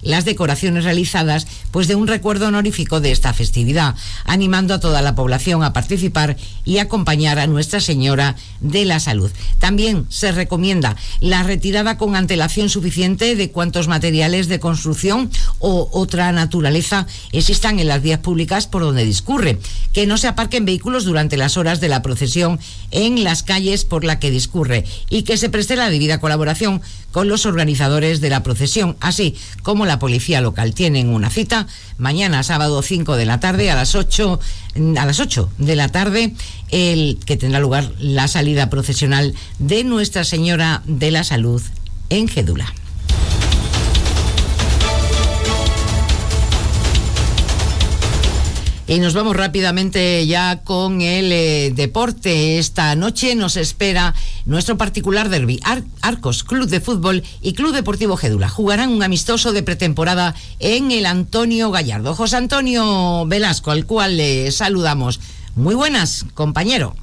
las decoraciones realizadas pues de un recuerdo honorífico de esta festividad, animando a toda la población a participar y acompañar a Nuestra Señora de la Salud. También se recomienda la retirada con antelación suficiente de cuantos materiales de construcción o otra naturaleza existan en las vías públicas por donde discurre, que no se aparquen vehículos durante las horas de la procesión en las calles por la que discurre y que se preste la debida colaboración con los organizadores de la procesión, así como la policía local. Tienen una cita mañana, sábado 5 de la tarde, a las 8 de la tarde, que tendrá lugar la salida procesional de Nuestra Señora de la Salud en Gédula. Y nos vamos rápidamente ya con el deporte. Esta noche nos espera nuestro particular derbi. Arcos, Club de Fútbol y Club Deportivo Gédula jugarán un amistoso de pretemporada en el Antonio Gallardo. José Antonio Velasco, al cual le saludamos. Muy buenas, compañero.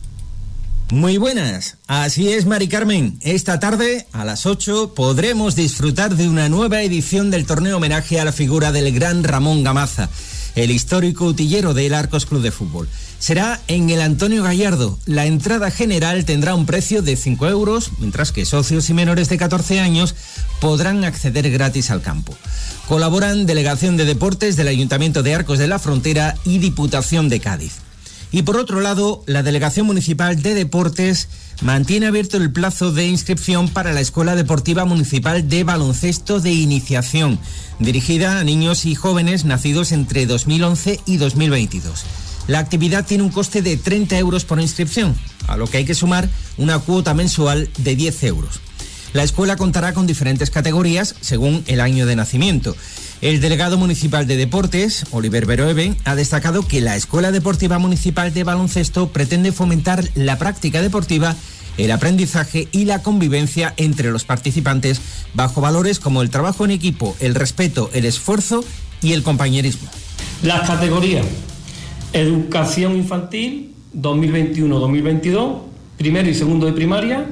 Muy buenas, así es, Mari Carmen. Esta tarde, a las 8, podremos disfrutar de una nueva edición del torneo homenaje a la figura del gran Ramón Gamaza, el histórico utillero del Arcos Club de Fútbol. Será en el Antonio Gallardo. La entrada general tendrá un precio de 5 euros, mientras que socios y menores de 14 años podrán acceder gratis al campo. Colaboran Delegación de Deportes del Ayuntamiento de Arcos de la Frontera y Diputación de Cádiz. Y por otro lado, la Delegación Municipal de Deportes mantiene abierto el plazo de inscripción para la Escuela Deportiva Municipal de Baloncesto de Iniciación, dirigida a niños y jóvenes nacidos entre 2011 y 2022. La actividad tiene un coste de 30 euros por inscripción, a lo que hay que sumar una cuota mensual de 10 euros. La escuela contará con diferentes categorías según el año de nacimiento. El delegado municipal de Deportes, Oliver Beroeben, ha destacado que la Escuela Deportiva Municipal de Baloncesto pretende fomentar la práctica deportiva, el aprendizaje y la convivencia entre los participantes bajo valores como el trabajo en equipo, el respeto, el esfuerzo y el compañerismo. Las categorías: Educación Infantil 2021-2022, primero y segundo de primaria,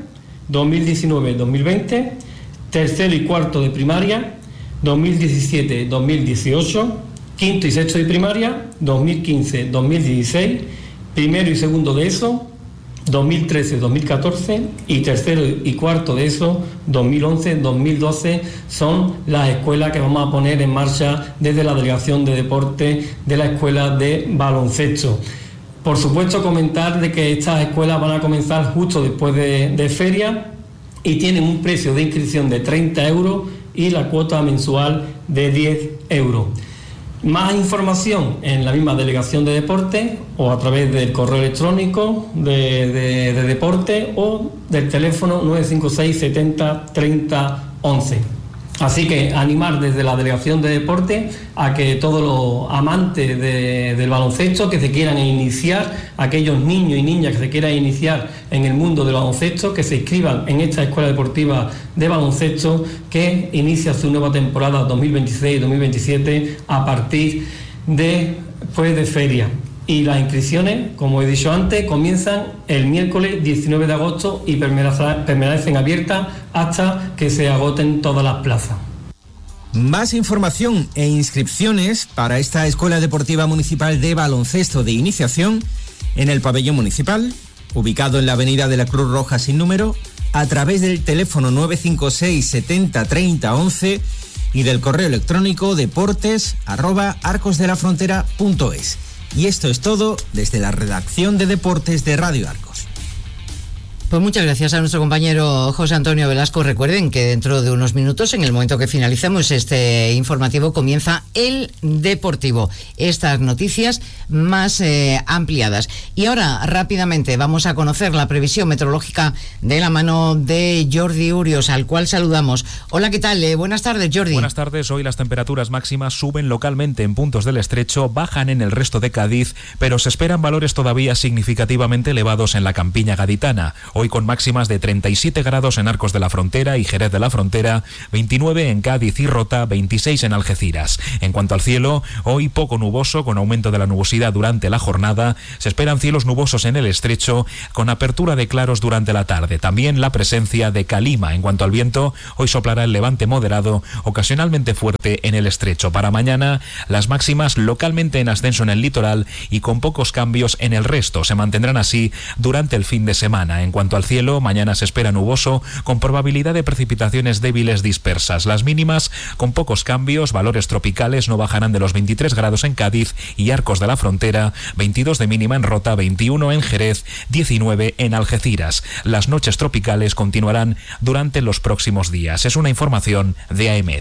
2019-2020, tercero y cuarto de primaria, 2017-2018, quinto y sexto de primaria, 2015-2016, primero y segundo de ESO, 2013-2014 y tercero y cuarto de ESO, 2011-2012, son las escuelas que vamos a poner en marcha desde la Delegación de Deporte de la Escuela de Baloncesto. Por supuesto, comentar de que estas escuelas van a comenzar justo después de feria y tienen un precio de inscripción de 30 euros y la cuota mensual de 10 euros. Más información en la misma Delegación de Deporte o a través del correo electrónico de deporte o del teléfono 956 70 30 11. Así que animar desde la Delegación de Deporte a que todos los amantes del baloncesto que se quieran iniciar, aquellos niños y niñas que se quieran iniciar en el mundo del baloncesto, que se inscriban en esta Escuela Deportiva de Baloncesto que inicia su nueva temporada 2026-2027 a partir de feria. Y las inscripciones, como he dicho antes, comienzan el miércoles 19 de agosto y permanecen abiertas hasta que se agoten todas las plazas. Más información e inscripciones para esta Escuela Deportiva Municipal de Baloncesto de Iniciación en el pabellón municipal, ubicado en la avenida de la Cruz Roja sin número, a través del teléfono 956 70 30 11 y del correo electrónico deportes@arcosdelafrontera.es. Y esto es todo desde la redacción de Deportes de Radio Arcos. Pues muchas gracias a nuestro compañero José Antonio Velasco. Recuerden que dentro de unos minutos, en el momento que finalicemos este informativo, comienza el Deportivo. Estas noticias más ampliadas. Y ahora, rápidamente, vamos a conocer la previsión meteorológica de la mano de Jordi Urios, al cual saludamos. Hola, ¿qué tal? Buenas tardes, Jordi. Buenas tardes. Hoy las temperaturas máximas suben localmente en puntos del estrecho, bajan en el resto de Cádiz, pero se esperan valores todavía significativamente elevados en la campiña gaditana. hoy con máximas de 37 grados en Arcos de la Frontera y Jerez de la Frontera, 29 en Cádiz y Rota, 26 en Algeciras. En cuanto al cielo, hoy poco nuboso, con aumento de la nubosidad durante la jornada. Se esperan cielos nubosos en el estrecho, con apertura de claros durante la tarde. También la presencia de calima. En cuanto al viento, hoy soplará el levante moderado, ocasionalmente fuerte en el estrecho. Para mañana, las máximas localmente en ascenso en el litoral y con pocos cambios en el resto. Se mantendrán así durante el fin de semana. En cuanto al cielo, mañana se espera nuboso, con probabilidad de precipitaciones débiles dispersas. Las mínimas con pocos cambios, valores tropicales no bajarán de los 23 grados en Cádiz y Arcos de la Frontera, 22 de mínima en Rota, 21 en Jerez, 19 en Algeciras. Las noches tropicales continuarán durante los próximos días. Es una información de AEMET.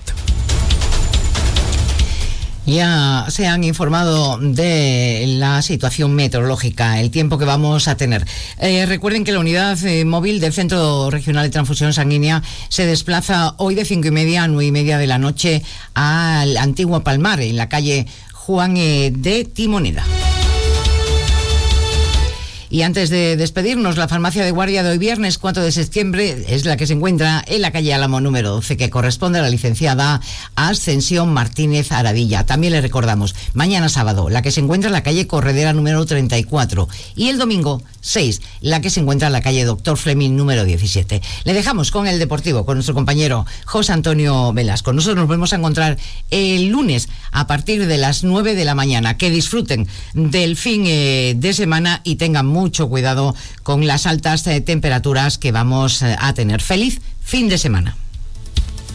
Ya se han informado de la situación meteorológica, el tiempo que vamos a tener. Recuerden que la unidad móvil del Centro Regional de Transfusión Sanguínea se desplaza hoy de 5:30 a 9:30 de la noche al antiguo Palmar, en la calle Juan de Timoneda. Y antes de despedirnos, la farmacia de guardia de hoy viernes 4 de septiembre es la que se encuentra en la calle Álamo número 12, que corresponde a la licenciada Ascensión Martínez Aradilla. También le recordamos, mañana sábado, la que se encuentra en la calle Corredera número 34, y el domingo 6, la que se encuentra en la calle Doctor Fleming número 17. Le dejamos con el deportivo, con nuestro compañero José Antonio Velasco. Nosotros nos volvemos a encontrar el lunes a partir de las 9 de la mañana. Que disfruten del fin de semana y tengan mucho cuidado con las altas temperaturas que vamos a tener. Feliz fin de semana.